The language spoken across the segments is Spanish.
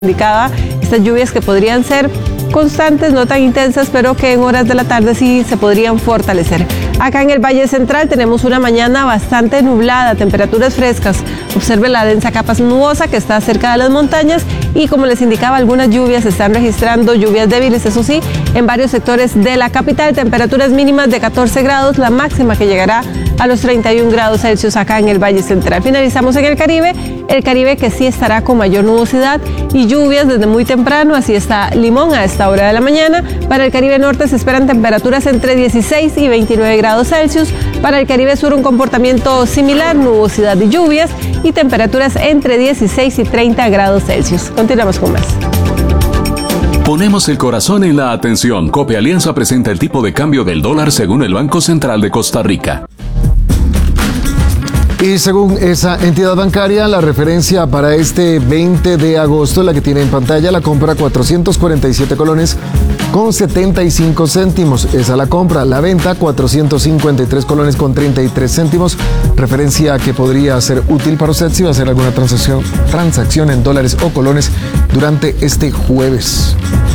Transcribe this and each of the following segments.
indicaba estas lluvias que podrían ser constantes, no tan intensas, pero que en horas de la tarde sí se podrían fortalecer. Acá en el Valle Central tenemos una mañana bastante nublada, temperaturas frescas. Observe la densa capa nubosa que está cerca de las montañas y, como les indicaba, algunas lluvias se están registrando, lluvias débiles, eso sí, en varios sectores de la capital. Temperaturas mínimas de 14 grados, la máxima que llegará a los 31 grados Celsius acá en el Valle Central. Finalizamos en el Caribe que sí estará con mayor nubosidad y lluvias desde muy temprano, así está Limón a esta hora de la mañana. Para el Caribe Norte se esperan temperaturas entre 16 y 29 grados Celsius. Para el Caribe Sur un comportamiento similar, nubosidad y lluvias y temperaturas entre 16 y 30 grados Celsius. Continuamos con más. Ponemos el corazón en la atención. Cope Alianza presenta el tipo de cambio del dólar según el Banco Central de Costa Rica. Y según esa entidad bancaria, la referencia para este 20 de agosto, la que tiene en pantalla, la compra 447 colones con 75 céntimos. Esa la compra. La venta 453 colones con 33 céntimos. Referencia que podría ser útil para usted si va a hacer alguna transacción en dólares o colones durante este jueves.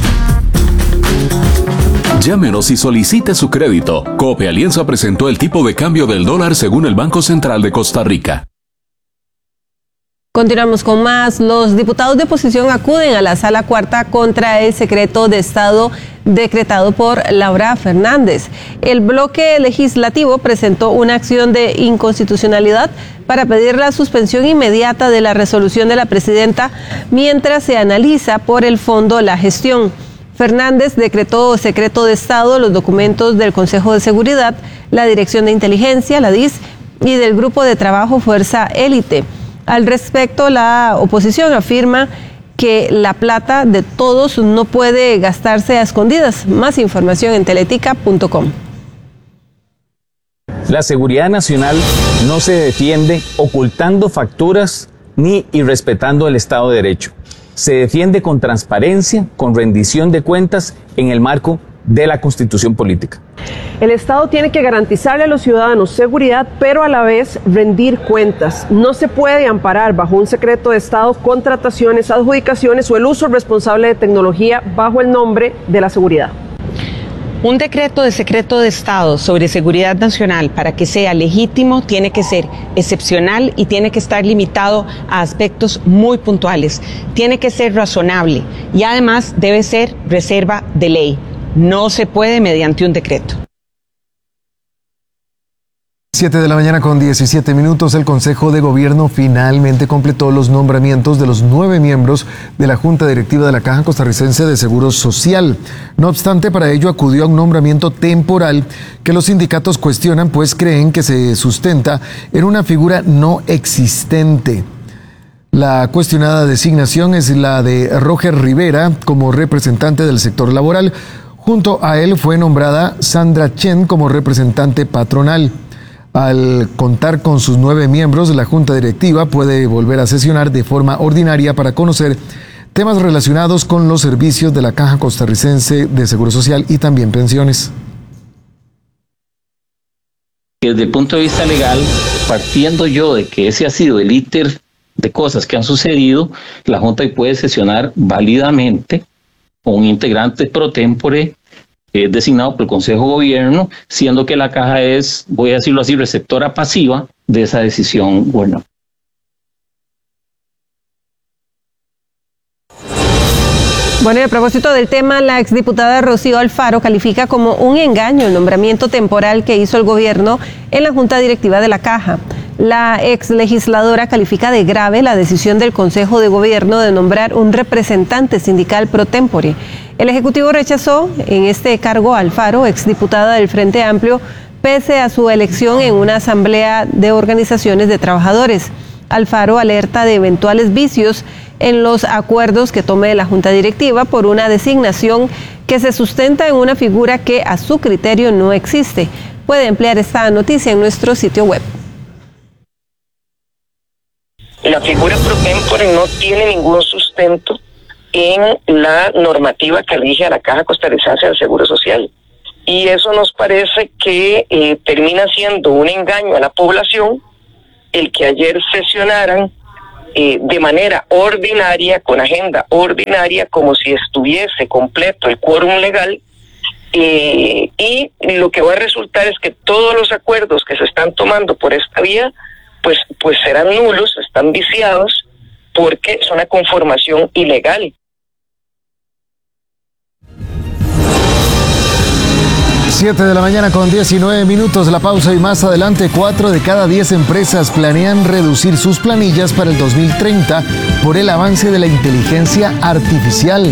Llámenos y solicite su crédito. Cope Alianza presentó el tipo de cambio del dólar según el Banco Central de Costa Rica. Continuamos con más. Los diputados de oposición acuden a la Sala Cuarta contra el secreto de Estado decretado por Laura Fernández. El bloque legislativo presentó una acción de inconstitucionalidad para pedir la suspensión inmediata de la resolución de la presidenta mientras se analiza por el fondo la gestión. Fernández decretó secreto de Estado los documentos del Consejo de Seguridad, la Dirección de Inteligencia, la DIS, y del Grupo de Trabajo Fuerza Élite. Al respecto, la oposición afirma que la plata de todos no puede gastarse a escondidas. Más información en teletica.com. La seguridad nacional no se defiende ocultando facturas ni irrespetando el Estado de Derecho. Se defiende con transparencia, con rendición de cuentas en el marco de la Constitución política. El Estado tiene que garantizarle a los ciudadanos seguridad, pero a la vez rendir cuentas. No se puede amparar bajo un secreto de Estado contrataciones, adjudicaciones o el uso responsable de tecnología bajo el nombre de la seguridad. Un decreto de secreto de Estado sobre seguridad nacional, para que sea legítimo, tiene que ser excepcional y tiene que estar limitado a aspectos muy puntuales. Tiene que ser razonable y además debe ser reserva de ley. No se puede mediante un decreto. 7 de la mañana con 17 minutos, el Consejo de Gobierno finalmente completó los nombramientos de los 9 miembros de la Junta Directiva de la Caja Costarricense de Seguro Social. No obstante, para ello acudió a un nombramiento temporal que los sindicatos cuestionan, pues creen que se sustenta en una figura no existente. La cuestionada designación es la de Roger Rivera como representante del sector laboral. Junto a él fue nombrada Sandra Chen como representante patronal. Al contar con sus 9 miembros, la Junta Directiva puede volver a sesionar de forma ordinaria para conocer temas relacionados con los servicios de la Caja Costarricense de Seguro Social y también pensiones. Desde el punto de vista legal, partiendo yo de que ese ha sido el íter de cosas que han sucedido, la Junta puede sesionar válidamente con un integrante pro tempore designado por el Consejo de Gobierno, siendo que la Caja es, voy a decirlo así, receptora pasiva de esa decisión gubernamental. Bueno, y a propósito del tema, la exdiputada Rocío Alfaro califica como un engaño el nombramiento temporal que hizo el gobierno en la Junta Directiva de la Caja. La ex legisladora califica de grave la decisión del Consejo de Gobierno de nombrar un representante sindical pro tempore. El Ejecutivo rechazó en este cargo a Alfaro, exdiputada del Frente Amplio, pese a su elección en una asamblea de organizaciones de trabajadores. Alfaro alerta de eventuales vicios en los acuerdos que tome la Junta Directiva por una designación que se sustenta en una figura que a su criterio no existe. Puede emplear esta noticia en nuestro sitio web. La figura pro tempore no tiene ningún sustento en la normativa que rige a la Caja Costarricense del Seguro Social. Y eso nos parece que termina siendo un engaño a la población el que ayer sesionaran de manera ordinaria, con agenda ordinaria, como si estuviese completo el quórum legal, y lo que va a resultar es que todos los acuerdos que se están tomando por esta vía, pues serán nulos, están viciados, porque es una conformación ilegal. 7 de la mañana con 19 minutos, la pausa y más adelante 4 de cada 10 empresas planean reducir sus planillas para el 2030 por el avance de la inteligencia artificial.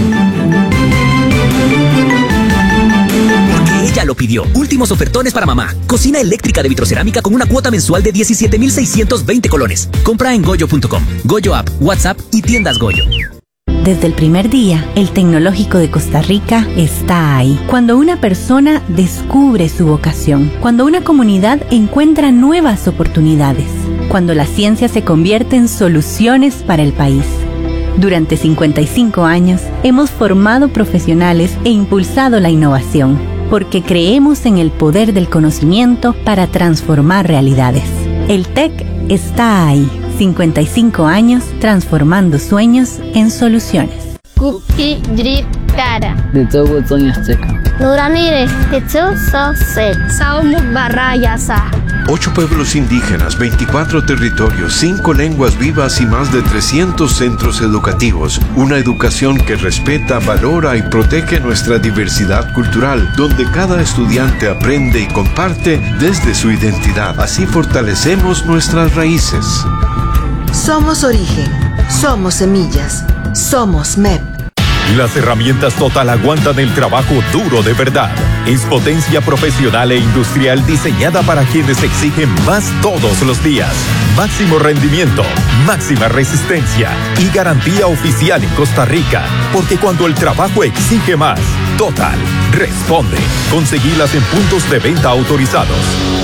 Porque ella lo pidió. Últimos ofertones para mamá. Cocina eléctrica de vitrocerámica con una cuota mensual de 17,620 colones. Compra en goyo.com, Goyo App, WhatsApp y tiendas Goyo. Desde el primer día, el Tecnológico de Costa Rica está ahí. Cuando una persona descubre su vocación, cuando una comunidad encuentra nuevas oportunidades, cuando la ciencia se convierte en soluciones para el país. Durante 55 años, hemos formado profesionales e impulsado la innovación, porque creemos en el poder del conocimiento para transformar realidades. El TEC está ahí. 55 años transformando sueños en soluciones. Kuki Drip Kara. De todo Sonia Azteca. Nuranire, Tetsu Sosek. Saumuk Barrayasa. 8 pueblos indígenas, 24 territorios, 5 lenguas vivas y más de 300 centros educativos. Una educación que respeta, valora y protege nuestra diversidad cultural, donde cada estudiante aprende y comparte desde su identidad. Así fortalecemos nuestras raíces. Somos origen, somos semillas, somos MEP. Las herramientas Total aguantan el trabajo duro de verdad. Es potencia profesional e industrial diseñada para quienes exigen más todos los días. Máximo rendimiento, máxima resistencia y garantía oficial en Costa Rica. Porque cuando el trabajo exige más, Total responde. Conseguilas en puntos de venta autorizados.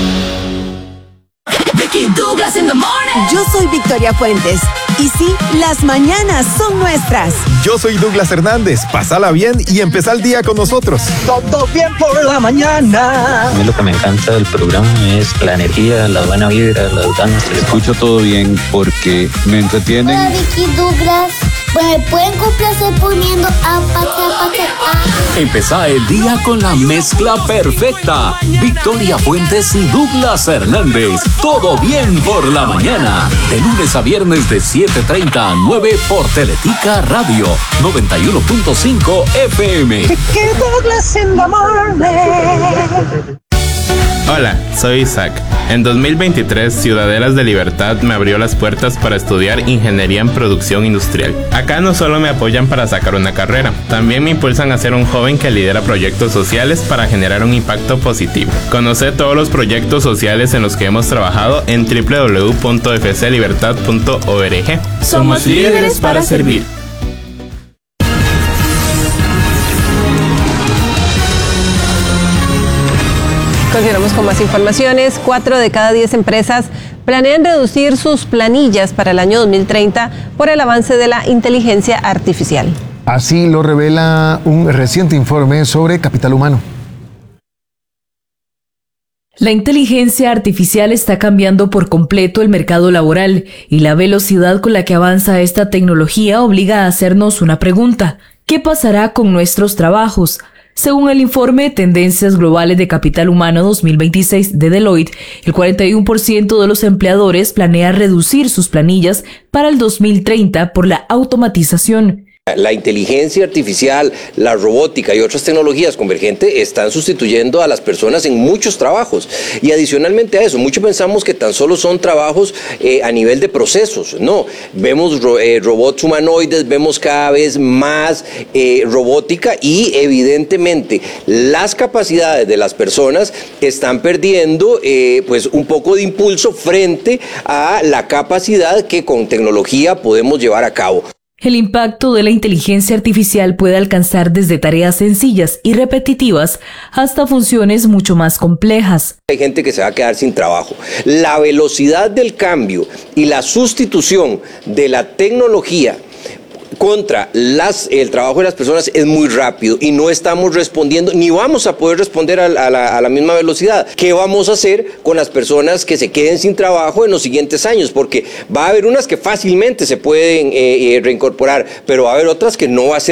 Yo soy Victoria Fuentes. Y sí, las mañanas son nuestras. Yo soy Douglas Hernández. Pásala bien y empezá el día con nosotros. Todo bien por la mañana. A mí lo que me encanta del programa es la energía, la buena vibra, las ganas. Escucho todo bien porque me entretienen. Hola, Vicky, Douglas. Pues me pueden complacer poniendo Empezá el día con la mezcla perfecta. Victoria Fuentes y Douglas Hernández. Todo bien por la mañana. De lunes a viernes de 7:30 a 9 por Teletica Radio 91.5 FM. Douglas in the morning. Hola, soy Isaac. En 2023, Ciudadelas de Libertad me abrió las puertas para estudiar Ingeniería en Producción Industrial. Acá no solo me apoyan para sacar una carrera, también me impulsan a ser un joven que lidera proyectos sociales para generar un impacto positivo. Conoce todos los proyectos sociales en los que hemos trabajado en www.fclibertad.org. Somos líderes para servir. Continuamos con más informaciones. 4 de cada 10 empresas planean reducir sus planillas para el año 2030 por el avance de la inteligencia artificial. Así lo revela un reciente informe sobre capital humano. La inteligencia artificial está cambiando por completo el mercado laboral y la velocidad con la que avanza esta tecnología obliga a hacernos una pregunta: ¿qué pasará con nuestros trabajos? Según el informe Tendencias Globales de Capital Humano 2026 de Deloitte, el 41% de los empleadores planea reducir sus planillas para el 2030 por la automatización. La inteligencia artificial, la robótica y otras tecnologías convergentes están sustituyendo a las personas en muchos trabajos. Y adicionalmente a eso, muchos pensamos que tan solo son trabajos a nivel de procesos. No, vemos robots humanoides, vemos cada vez más robótica y evidentemente las capacidades de las personas están perdiendo pues un poco de impulso frente a la capacidad que con tecnología podemos llevar a cabo. El impacto de la inteligencia artificial puede alcanzar desde tareas sencillas y repetitivas hasta funciones mucho más complejas. Hay gente que se va a quedar sin trabajo. La velocidad del cambio y la sustitución de la tecnología contra el trabajo de las personas es muy rápido y no estamos respondiendo, ni vamos a poder responder a la misma velocidad. ¿Qué vamos a hacer con las personas que se queden sin trabajo en los siguientes años? Porque va a haber unas que fácilmente se pueden reincorporar, pero va a haber otras que no va a ser